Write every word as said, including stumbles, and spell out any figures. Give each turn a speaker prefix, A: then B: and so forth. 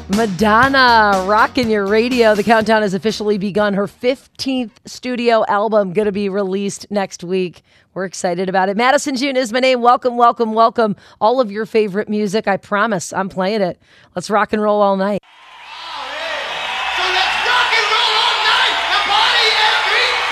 A: Madonna, rocking your radio. The countdown has officially begun. Her fifteenth studio album going to be released next week. We're excited about it. Madison June is my name. Welcome, welcome, welcome. All of your favorite music. I promise I'm playing it. Let's rock and roll all night.